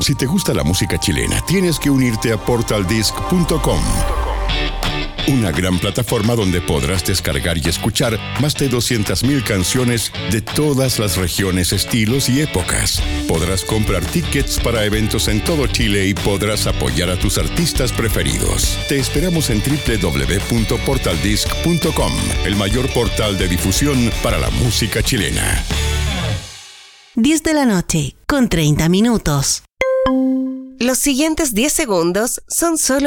Si te gusta la música chilena, tienes que unirte a portaldisc.com. Una gran plataforma donde podrás descargar y escuchar más de 200.000 canciones de todas las regiones, estilos y épocas. Podrás comprar tickets para eventos en todo Chile y podrás apoyar a tus artistas preferidos. Te esperamos en www.portaldisc.com, el mayor portal de difusión para la música chilena. 10 de la noche, con 30 minutos. Los siguientes 10 segundos son solo